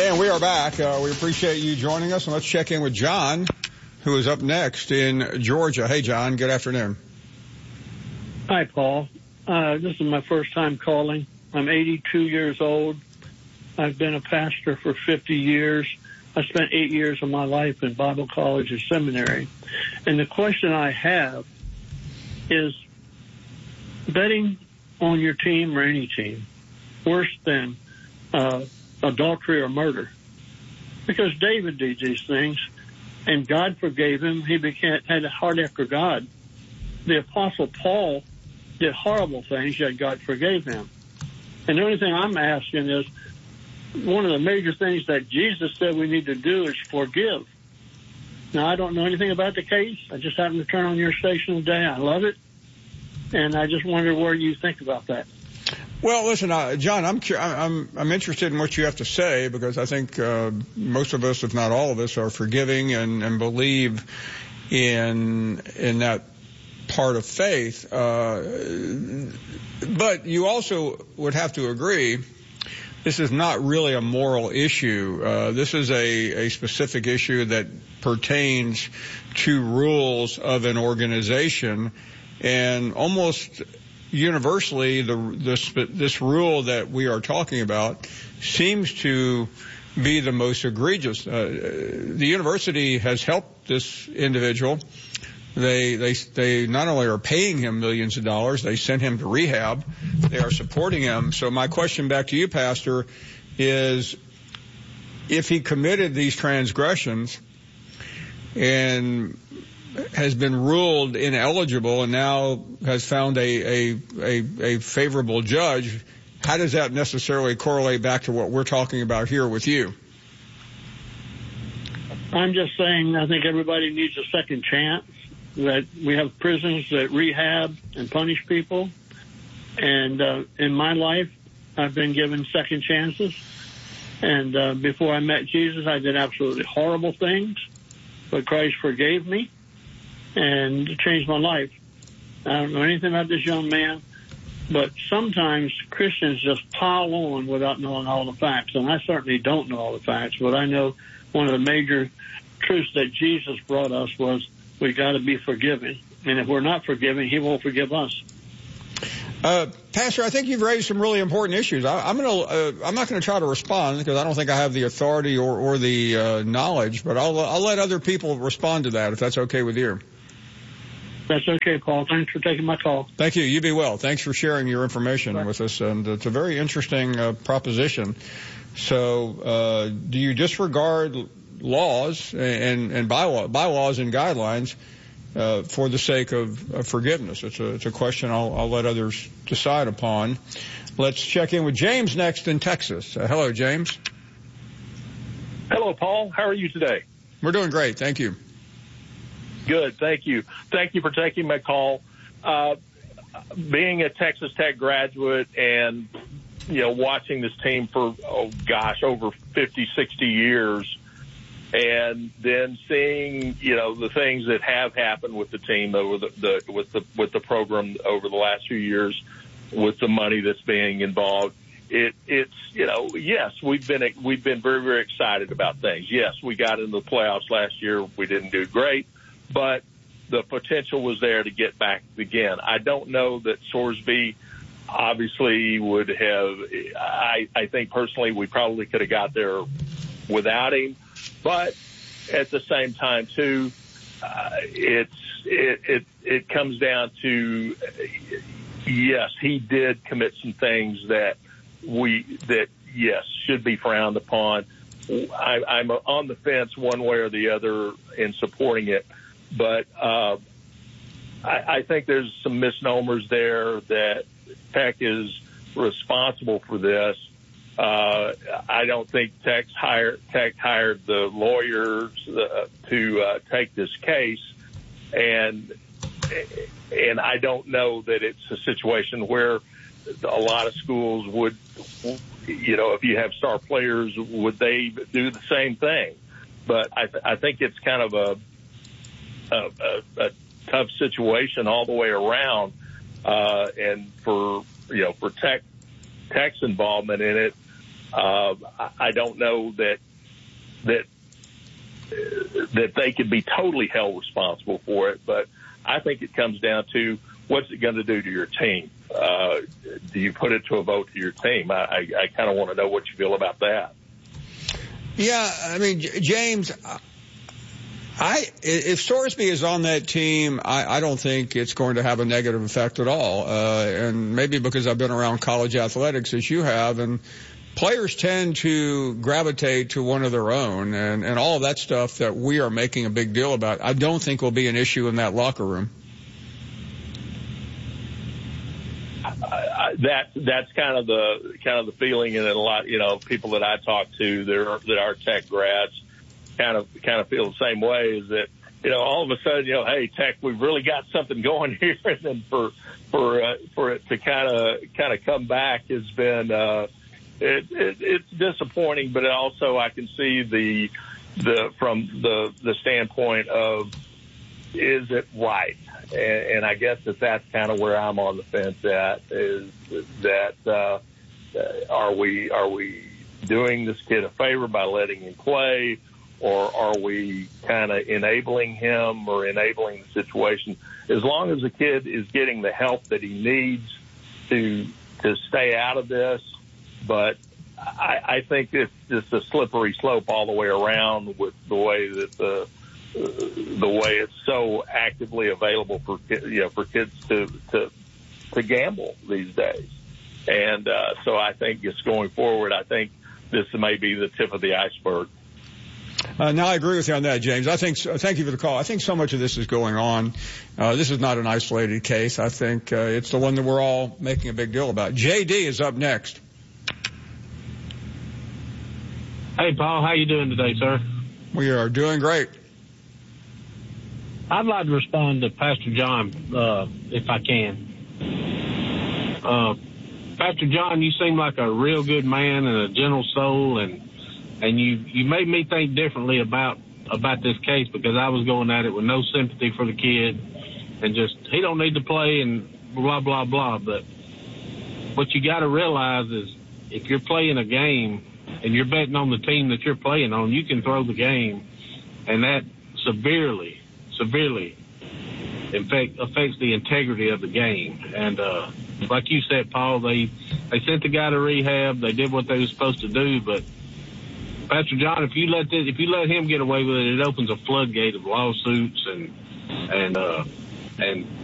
And we are back. We appreciate you joining us, and let's check in with John, who is up next in Georgia. Hey, John, good afternoon. Hi, Paul. This is my first time calling. I'm 82 years old. I've been a pastor for 50 years. I spent 8 years of my life in Bible college and seminary. And the question I have is betting on your team or any team worse than adultery or murder? Because David did these things, and God forgave him. He had a heart after God. The Apostle Paul did horrible things, yet God forgave him. And the only thing I'm asking is, one of the major things that Jesus said we need to do is forgive. Now, I don't know anything about the case. I just happened to turn on your station today. I love it. And I just wonder where you think about that. Well, listen, John, I'm interested in what you have to say, because I think most of us, if not all of us, are forgiving and believe in that part of faith. But you also would have to agree, this is not really a moral issue. This is a specific issue that pertains to rules of an organization, and almost universally, this rule that we are talking about seems to be the most egregious. The university has helped this individual. They not only are paying him millions of dollars, they sent him to rehab. They are supporting him. So my question back to you, Pastor, is if he committed these transgressions and has been ruled ineligible and now has found a favorable judge, how does that necessarily correlate back to what we're talking about here with you? I'm just saying I think everybody needs a second chance, that we have prisons that rehab and punish people. And in my life, I've been given second chances. And before I met Jesus, I did absolutely horrible things, but Christ forgave me and changed my life. I don't know anything about this young man, but sometimes Christians just pile on without knowing all the facts. And I certainly don't know all the facts, but I know one of the major truths that Jesus brought us was we got to be forgiving. And if we're not forgiving, he won't forgive us. Pastor, I think you've raised some really important issues. I'm not going to try to respond because I don't think I have the authority or the knowledge, but I'll let other people respond to that if that's okay with you. That's okay, Paul. Thanks for taking my call. Thank you. You be well. Thanks for sharing your information with us. And it's a very interesting proposition. So do you disregard laws and bylaws and guidelines for the sake of forgiveness? It's a question I'll let others decide upon. Let's check in with James next in Texas. Hello, James. Hello, Paul. How are you today? We're doing great. Thank you. Good. Thank you. Thank you for taking my call. Being a Texas Tech graduate and, watching this team for, over 50, 60 years, and then seeing, the things that have happened with the team over with the program over the last few years, with the money that's being involved, it's yes, we've been very, very excited about things. Yes, we got into the playoffs last year. We didn't do great, but the potential was there to get back again. I don't know that Sorsby obviously would have. I think personally we probably could have got there without him. But at the same time, too, it comes down to, yes, he did commit some things that should be frowned upon. I'm on the fence one way or the other in supporting it, but I think there's some misnomers there that Tech is responsible for this. I don't think Tech hired the lawyers to take this case, and I don't know that it's a situation where a lot of schools would, if you have star players, would they do the same thing? But I think it's kind of a tough situation all the way around, and for Tech's involvement in it. I don't know that they could be totally held responsible for it, but I think it comes down to what's it going to do to your team. Do you put it to a vote to your team? I kind of want to know what you feel about that. Yeah, I mean, James, if Sorsby is on that team, I don't think it's going to have a negative effect at all. And maybe because I've been around college athletics as you have, and players tend to gravitate to one of their own, and all of that stuff that we are making a big deal about, I don't think will be an issue in that locker room. That's kind of the feeling, and a lot, people that I talk to that are Tech grads kind of feel the same way. Is that all of a sudden hey, Tech, we've really got something going here, and then for it to kind of come back has been it's disappointing, but also I can see from the standpoint of, is it right? And I guess that's kind of where I'm on the fence at, is that are we doing this kid a favor by letting him play, or are we kind of enabling him or enabling the situation? As long as the kid is getting the help that he needs to stay out of this, but I think it's just a slippery slope all the way around with the way that the way it's so actively available for kids to gamble these days. And so I think just going forward, I think this may be the tip of the iceberg. No, I agree with you on that, James. Thank you for the call. I think so much of this is going on. This is not an isolated case. I think it's the one that we're all making a big deal about. JD is up next. Hey, Paul, how you doing today, sir? We are doing great. I'd like to respond to Pastor John, if I can. Pastor John, you seem like a real good man and a gentle soul, and you made me think differently about this case, because I was going at it with no sympathy for the kid and just, he don't need to play and blah, blah, blah. But what you got to realize is, if you're playing a game and you're betting on the team that you're playing on, you can throw the game, and that severely affects the integrity of the game. And like you said, Paul, they sent the guy to rehab. They did what they were supposed to do. But Pastor John, if you let him get away with it, it opens a floodgate of lawsuits and